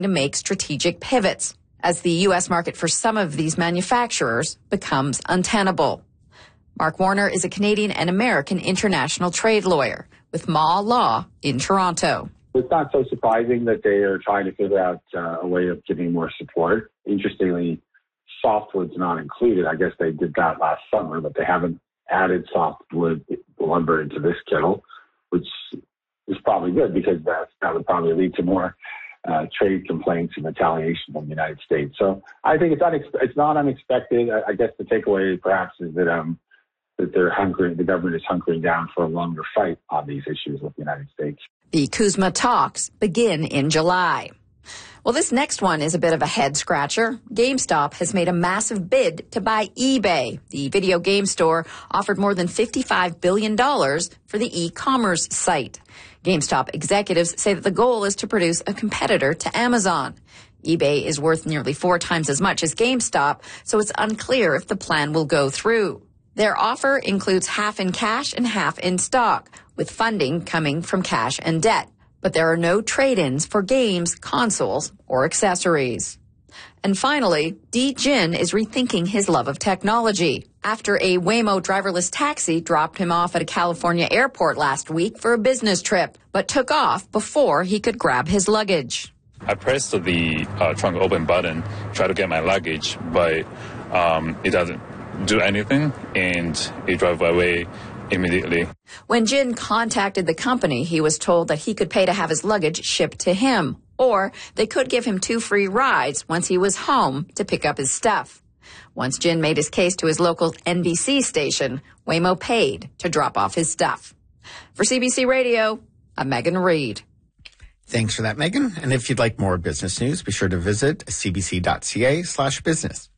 to make strategic pivots as the U.S. market for some of these manufacturers becomes untenable. Mark Warner is a Canadian and American international trade lawyer with Maw Law in Toronto. It's not so surprising that they are trying to figure out a way of giving more support. Interestingly, softwood's not included. I guess they did that last summer, but they haven't added softwood lumber into this kennel, which is probably good because that would probably lead to more trade complaints and retaliation from the United States. So I think it's not unexpected. I guess the takeaway perhaps is that the government is hunkering down for a longer fight on these issues with the United States. The CUSMA talks begin in July. Well, this next one is a bit of a head-scratcher. GameStop has made a massive bid to buy eBay. The video game store offered more than $55 billion for the e-commerce site. GameStop executives say that the goal is to produce a competitor to Amazon. eBay is worth nearly 4 times as much as GameStop, so it's unclear if the plan will go through. Their offer includes half in cash and half in stock, with funding coming from cash and debt. But there are no trade-ins for games, consoles, or accessories. And finally, Dee Jin is rethinking his love of technology after a Waymo driverless taxi dropped him off at a California airport last week for a business trip, but took off before he could grab his luggage. I pressed the trunk open button, try to get my luggage, but it doesn't do anything, and it drove away immediately. When Jin contacted the company, he was told that he could pay to have his luggage shipped to him, or they could give him 2 free rides once he was home to pick up his stuff. Once Jin made his case to his local NBC station, Waymo paid to drop off his stuff. For CBC Radio, I'm Megan Reed. Thanks for that, Megan. And if you'd like more business news, be sure to visit cbc.ca/business.